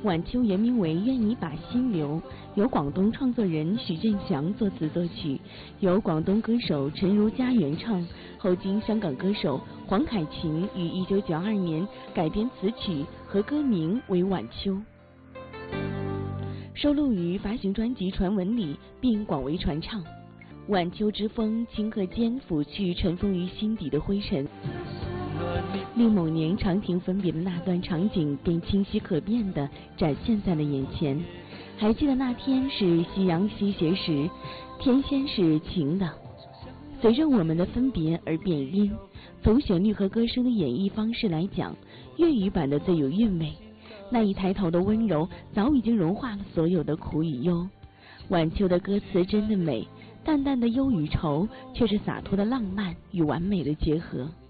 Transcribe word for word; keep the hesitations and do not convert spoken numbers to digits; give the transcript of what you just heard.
晚秋原名为《愿你把心留》，由广东创作人许振祥作词作曲，由广东歌手陈如佳原唱，后经香港歌手黄凯芹于一九九二年改编词曲和歌名为《晚秋》，收录于发行专辑《传闻》里，并广为传唱。晚秋之风，顷刻间拂去尘封于心底的灰尘，令某年长亭分别的那段场景便清晰可辨地展现在了眼前。还记得那天是夕阳西斜时，天先是晴的，随着我们的分别而变阴。从旋律和歌声的演绎方式来讲，粤语版的最有韵味。那一抬头的温柔早已经融化了所有的苦与忧。晚秋的歌词真的美，淡淡的忧与愁却是洒脱的浪漫与完美的结合。